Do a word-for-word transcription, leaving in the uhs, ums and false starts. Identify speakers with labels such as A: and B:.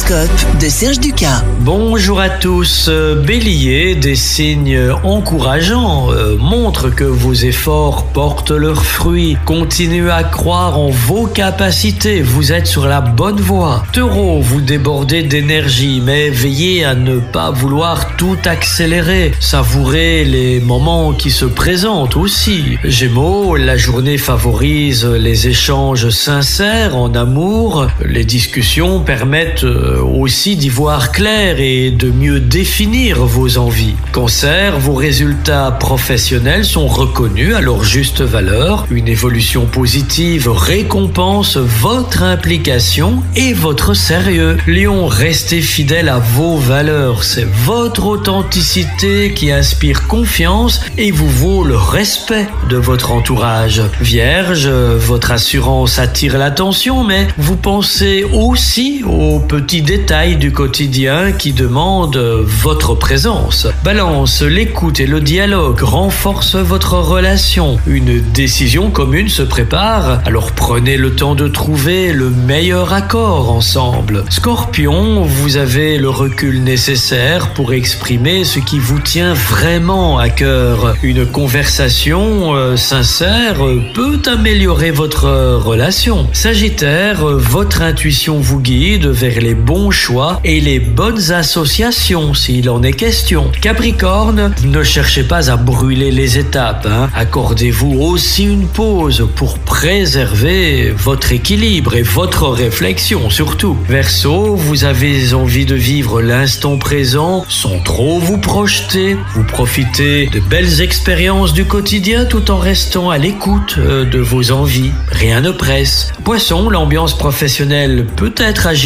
A: L'horoscope de Serge Ducas.
B: Bonjour à tous. Bélier, des signes encourageants euh, montrent que vos efforts portent leurs fruits. Continuez à croire en vos capacités, vous êtes sur la bonne voie. Taureau, vous débordez d'énergie, mais veillez à ne pas vouloir tout accélérer. Savourez les moments qui se présentent aussi. Gémeaux, la journée favorise les échanges sincères en amour. Les discussions permettent aussi d'y voir clair et de mieux définir vos envies. Cancer, vos résultats professionnels sont reconnus à leur juste valeur. Une évolution positive récompense votre implication et votre sérieux. Lion, restez fidèle à vos valeurs. C'est votre authenticité qui inspire confiance et vous vaut le respect de votre entourage. Vierge, votre assurance attire l'attention, mais vous pensez aussi aux petits détails du quotidien qui demandent votre présence. Balance, l'écoute et le dialogue renforcent votre relation. Une décision commune se prépare, alors prenez le temps de trouver le meilleur accord ensemble. Scorpion, vous avez le recul nécessaire pour exprimer ce qui vous tient vraiment à cœur. Une conversation euh, sincère peut améliorer votre relation. Sagittaire, votre intuition vous guide vers les bons choix et les bonnes associations s'il en est question. Capricorne, ne cherchez pas à brûler les étapes, hein. Accordez-vous aussi une pause pour préserver votre équilibre et votre réflexion surtout. Verseau, vous avez envie de vivre l'instant présent sans trop vous projeter. Vous profitez de belles expériences du quotidien tout en restant à l'écoute de vos envies. Rien ne presse. Poisson, l'ambiance professionnelle peut être agitée